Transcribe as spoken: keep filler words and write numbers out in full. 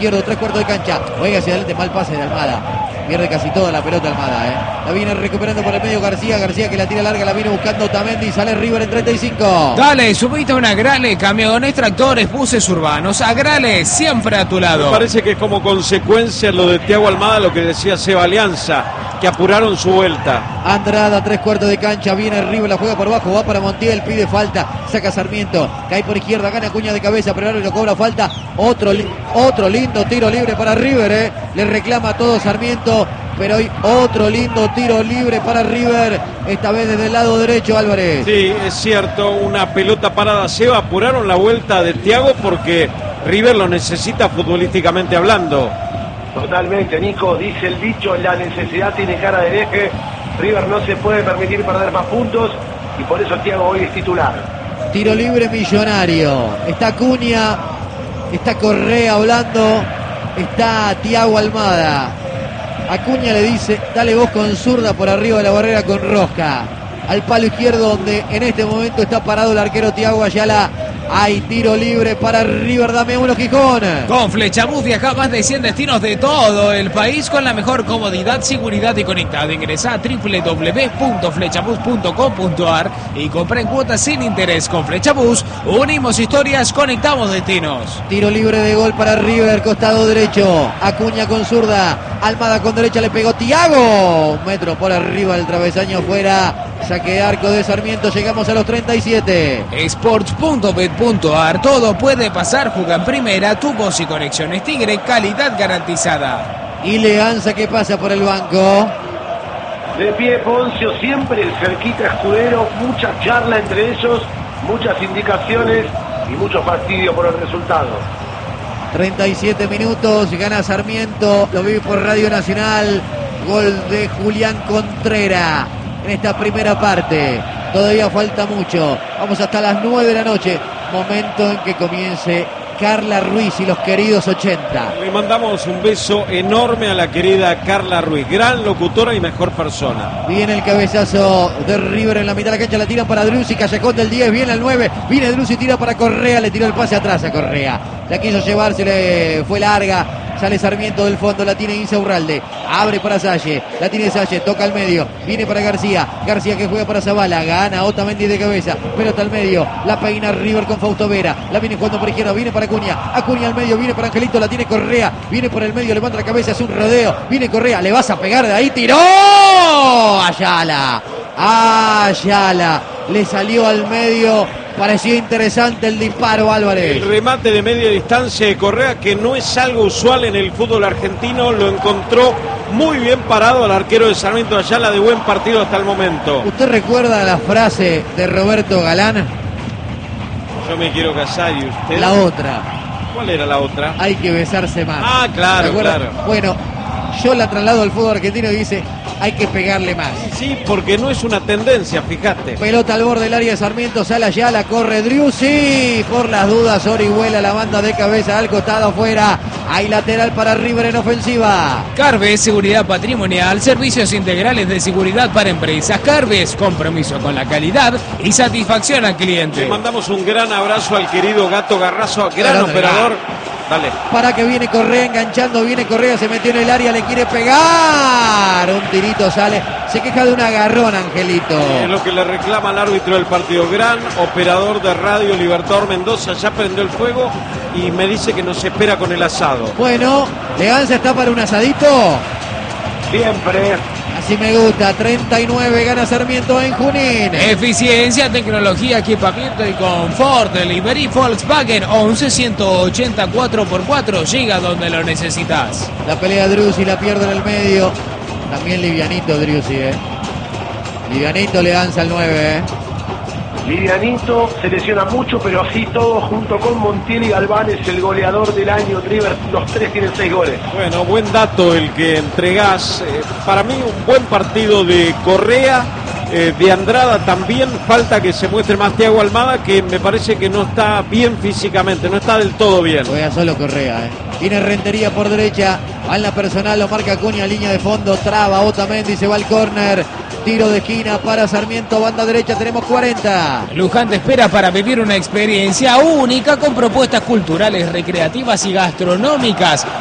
izquierdo, tres cuartos de cancha, juega hacia adelante, mal pase de Almada, pierde casi toda la pelota Almada, ¿eh? La viene recuperando por el medio García, García que la tira larga, la viene buscando Otamendi, sale River en treinta y cinco. Dale, subite una Grale, camiones, tractores, buses urbanos, Agrale, siempre a tu lado. Me parece que es como consecuencia lo de Thiago Almada, lo que decía Seba Alianza, que apuraron su vuelta. Andrada, tres cuartos de cancha, viene River, la juega por abajo, va para Montiel, pide falta, saca Sarmiento, cae por izquierda, gana Acuña de cabeza, pero ahora lo cobra falta, otro, otro lindo tiro libre para River, ¿eh? Le reclama todo Sarmiento, pero hay otro lindo tiro libre para River, esta vez desde el lado derecho, Álvarez. Sí, es cierto, una pelota parada. Seba, apuraron la vuelta de Thiago porque River lo necesita futbolísticamente hablando. Totalmente, Nico, dice el dicho, la necesidad tiene cara de hereje. River no se puede permitir perder más puntos y por eso Thiago hoy es titular. Tiro libre Millonario, está Acuña, está Correa hablando, está Thiago Almada. Acuña le dice, dale vos con zurda por arriba de la barrera con rosca. Al palo izquierdo donde en este momento está parado el arquero Thiago Ayala. Hay tiro libre para River, dame uno Gijón. Con Flechabús viaja más de cien destinos de todo el país con la mejor comodidad, seguridad y conectado. Ingresá a doble u doble u doble u punto flechabús punto com punto a r y compra en cuotas sin interés. Con Flechabús unimos historias, conectamos destinos. Tiro libre de gol para River, costado derecho. Acuña con zurda, Almada con derecha, le pegó Thiago. Un metro por arriba del travesaño fuera. Saque de arco de Sarmiento, llegamos a los treinta y siete. Sports punto bet punto a r, todo puede pasar, juega en primera, tu voz y conexiones Tigre, calidad garantizada. Y Leanza que pasa por el banco. De pie Poncio, siempre cerquita Escudero, mucha charla entre ellos, muchas indicaciones y mucho fastidio por el resultado. treinta y siete minutos, gana Sarmiento, lo vive por Radio Nacional, gol de Julián Contreras. En esta primera parte, todavía falta mucho, vamos hasta las nueve de la noche, momento en que comience Carla Ruiz y los queridos ochenta. Le mandamos un beso enorme a la querida Carla Ruiz, gran locutora y mejor persona. Viene el cabezazo de River en la mitad de la cancha, la tiran para Driussi, Callejón del diez, viene el nueve, viene Driussi, tira para Correa, le tiró el pase atrás a Correa, la quiso llevar, se le fue larga. Sale Sarmiento del fondo, la tiene Insaurralde, abre para Salle, la tiene Salle, toca al medio, viene para García, García que juega para Zavala, gana Otamendi de cabeza, pelota al medio, la peina River con Fausto Vera, la viene jugando por izquierda, viene para Acuña, Acuña al medio, viene para Angelito, la tiene Correa, viene por el medio, levanta la cabeza, hace un rodeo, viene Correa, le vas a pegar de ahí, tiró Ayala, Ayala, le salió al medio. Parecía interesante el disparo, Álvarez. El remate de media distancia de Correa, que no es algo usual en el fútbol argentino, lo encontró muy bien parado al arquero de Sarmiento Ayala, de buen partido hasta el momento. ¿Usted recuerda la frase de Roberto Galán? Yo me quiero casar y usted. La otra. ¿Cuál era la otra? Hay que besarse más. Ah, claro, claro. Bueno, yo la traslado al fútbol argentino y dice, hay que pegarle más. Sí, porque no es una tendencia, fíjate. Pelota al borde del área de Sarmiento, sale Ayala, corre Driussi. Por las dudas, Orihuela, la banda de cabeza al costado, afuera. Hay lateral para River en ofensiva. Carves, seguridad patrimonial, servicios integrales de seguridad para empresas. Carves, compromiso con la calidad y satisfacción al cliente. Le mandamos un gran abrazo al querido Gato Garrazo, gran Pero, operador. Dale. Para que viene Correa enganchando, viene Correa, se metió en el área, le quiere pegar. Un tirito sale, se queja de un agarrón, Angelito. Es lo que le reclama al árbitro del partido. Gran operador de radio, Libertador Mendoza, ya prendió el fuego y me dice que nos espera con el asado. Bueno, Leganza está para un asadito. Siempre. Así me gusta, treinta y nueve, gana Sarmiento en Junín. Eficiencia, tecnología, equipamiento y confort. Delivery Volkswagen once ciento ochenta cuatro por cuatro. Llega donde lo necesitas. La pelea Driussi, la pierde en el medio. También livianito Driussi, eh. Livianito Leganza al nueve, eh. Livianito, se lesiona mucho, pero así todo, junto con Montiel y Galván, es el goleador del año. River, los tres tienen seis goles. Bueno, buen dato el que entregás. Eh, para mí un buen partido de Correa, eh, de Andrada también. Falta que se muestre más Thiago Almada, que me parece que no está bien físicamente, no está del todo bien. Juega solo Correa, eh. Viene Rentería por derecha, va en la personal, lo marca Acuña, línea de fondo, traba Otamendi, se va al córner. Tiro de esquina para Sarmiento, banda derecha, tenemos cuarenta. Luján te espera para vivir una experiencia única con propuestas culturales, recreativas y gastronómicas.